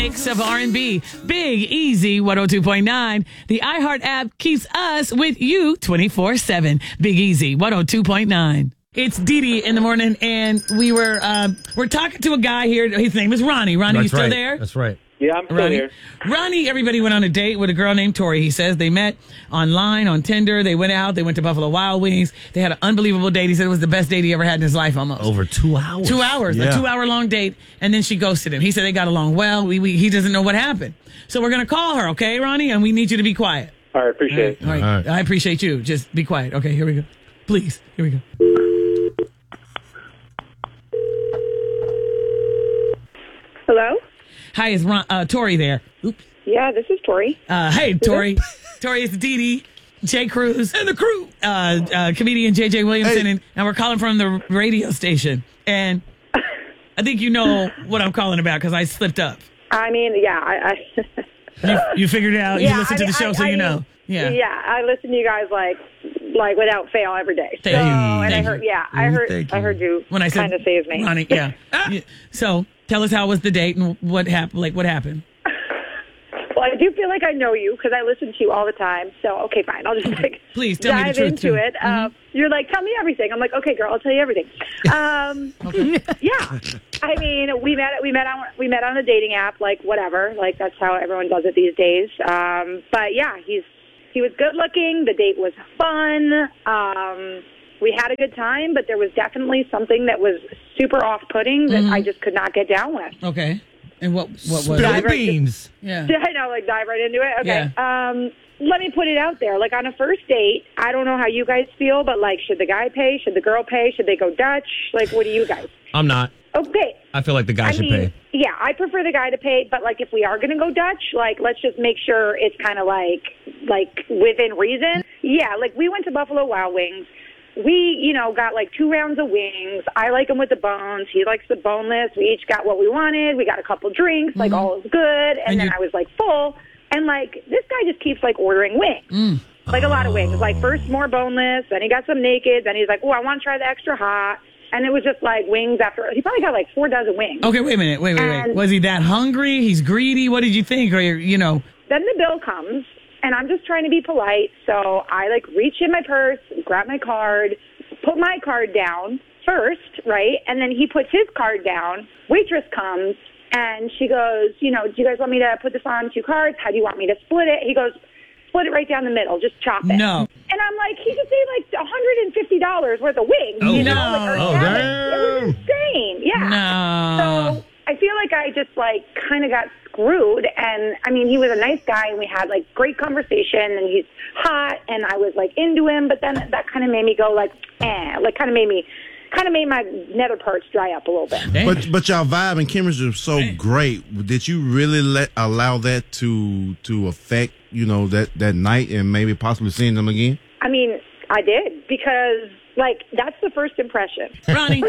mix of R&B. Big Easy 102.9. The iHeart app keeps us with you 24/7. Big Easy 102.9. It's Dee Dee in the morning, and we're talking to a guy here. His name is Ronnie. Ronnie, you still there? That's right. Yeah, I'm still Ronnie. here. Ronnie, everybody went on a date with a girl named Tori. He says they met online on Tinder. They went out. They went to Buffalo Wild Wings. They had an unbelievable date. He said it was the best date he ever had in his life almost. Over 2 hours. 2 hours, Yeah. a 2-hour long date, and then she ghosted him. He said they got along well. He doesn't know what happened. So we're going to call her, okay, Ronnie? And we need you to be quiet. All right, appreciate it. All right. All right. I appreciate you. Just be quiet. Okay, here we go. Please, here we go. Hello? Hi, is Tori there? Oops. Yeah, this is Tori. Hey, Tori. Tori, it's Dee Dee, Jay Cruz, and the crew. Comedian J.J. Williamson, and we're calling from the radio station. And I think you know what I'm calling about because I slipped up. I mean, yeah, You figured it out. Yeah, You listened to the show, so you know. Yeah. Yeah, I listen to you guys like without fail every day. Thank you. And Thank I heard, you. yeah, Thank I you. heard you When I said kind of say his name. Ronnie, yeah. Yeah. So tell us how was the date and what happened? Like what happened? Well, I do feel like I know you because I listen to you all the time. So, okay, fine. I'll just Please tell me the dive truth, into too. it. You're like, tell me everything. I'm like, okay, girl, I'll tell you everything. Yeah. I mean, we met on a dating app, like whatever. Like that's how everyone does it these days. But yeah, he was good looking. The date was fun. We had a good time, but there was definitely something that was super off-putting that I just could not get down with. Okay. And what was Spill it? the beans. Yeah. I know, like dive right into it. Okay. Yeah. Let me put it out there. Like on a first date, I don't know how you guys feel, but like, should the guy pay? Should the girl pay? Should they go Dutch? Like, what do you guys? I'm not. Okay. I feel like the guy should pay. Yeah, I prefer the guy to pay, but like if we are going to go Dutch, like let's just make sure it's kind of like within reason. Yeah, like we went to Buffalo Wild Wings. We, got like 2 rounds of wings. I like them with the bones. He likes the boneless. We each got what we wanted. We got a couple drinks. Like all is good. And then I was like full. And like this guy just keeps like ordering wings. Like a lot of wings. Like first more boneless. Then he got some naked. Then he's like, oh, I want to try the extra hot. And it was just like wings after. He probably got like 4 dozen wings. Okay, wait a minute. Wait. Was he that hungry? He's greedy? What did you think? Or, Then the bill comes. And I'm just trying to be polite, so I like reach in my purse, grab my card, put my card down first, right? And then he puts his card down. Waitress comes, and she goes, do you guys want me to put this on 2 cards? How do you want me to split it? He goes, split it right down the middle. Just chop it. No. And I'm like, he just paid like $150 worth of wings. Oh, Like, no. or Oh, salad. damn. It was insane. Yeah. No. So I feel like I just like kind of got screwed. And I mean, he was a nice guy and we had like great conversation and he's hot and I was like into him. But then that kind of made me go like, kind of made my nether parts dry up a little bit. Damn. But y'all vibe and chemistry was so great. Did you really allow that to affect, that night and maybe possibly seeing them again? I mean, I did because like that's the first impression. Ronnie.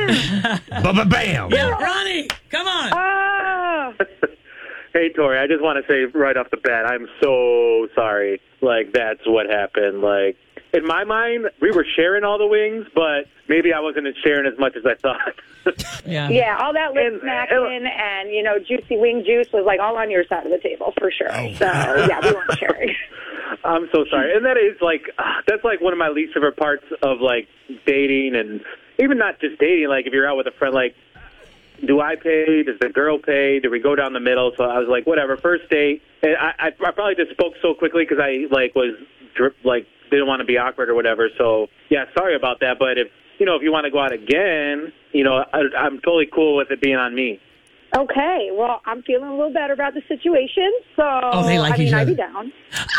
Bam. Yeah, Ronnie, come on. Oh, Hey, Tori, I just want to say right off the bat, I'm so sorry. Like, that's what happened. Like, in my mind, we were sharing all the wings, but maybe I wasn't sharing as much as I thought. yeah, all that lip smacking and, juicy wing juice was like all on your side of the table for sure. So, yeah, we weren't sharing. I'm so sorry. And that is, like, that's, like, one of my least favorite parts of, like, dating and even not just dating. Like, if you're out with a friend, like, do I pay? Does the girl pay? Do we go down the middle? So I was like, whatever, first date. And I probably just spoke so quickly because I, didn't want to be awkward or whatever. So, yeah, sorry about that. But if you want to go out again, I'm totally cool with it being on me. Okay, well, I'm feeling a little better about the situation. So, they like each I'd other. be down.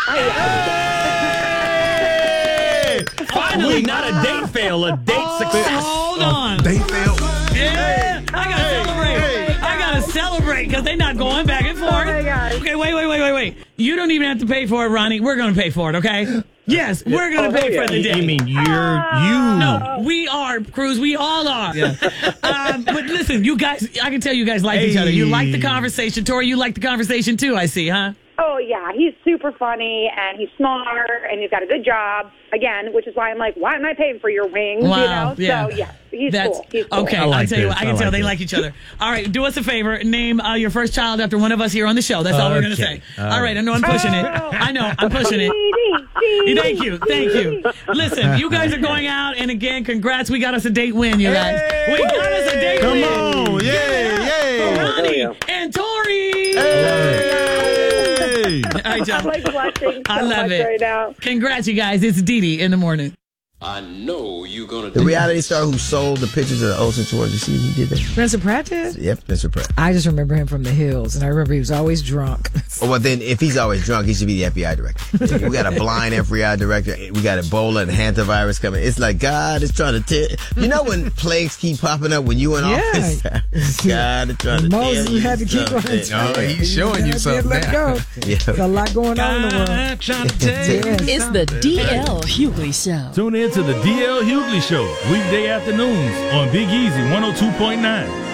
Finally, not a date fail, a date success. Hold on. They felt. Yeah, I gotta celebrate. I gotta celebrate because they're not going back and forth. Oh, my gosh. Okay, wait. You don't even have to pay for it, Ronnie. We're gonna pay for it, okay? Yes, we're gonna pay for the date. You mean you? No, we are, Cruz. We all are. Yeah. But listen, you guys, I can tell you guys like each other. You like the conversation. Tori, you like the conversation too, I see, huh? Oh, yeah, he's super funny, and he's smart, and he's got a good job, again, which is why I'm like, why am I paying for your wings, Wow, you know? yeah. So, yeah, he's cool. He's cool. Okay, like I'll tell you this. what, I can I tell like they this. like each other. All right, do us a favor. Name your first child after one of us here on the show. That's all we're going to Okay. say. All right, I know I'm pushing it. I know, I'm pushing it. Thank you. Listen, you guys are going out, and again, congrats. We got us a date win, you guys. We got us a date Come win. on, yeah. Ronnie yeah. and Tori. Hey. All right, John. I'm like blushing so I love much it. right now. Congrats, you guys. It's Dee Dee in the morning. I know you're gonna The reality star who sold the pictures of the Olsen twins. You see he did that? Spencer Pratt did? Yep, Mr. Pratt. I just remember him from The Hills, and I remember he was always drunk. Oh, well, then if he's always drunk, he should be the FBI director. We got a blind FBI director. We got Ebola and hantavirus coming. It's like God is trying to tell. You know when plagues keep popping up when you in office? God is trying to Moses tell you had to keep on something. telling No, he's showing you something Let now. go. Yeah. There's a lot going on in the world. Yes. It's the DL Hughley Show. Tune in to the DL Hughley Show, weekday afternoons on Big Easy 102.9.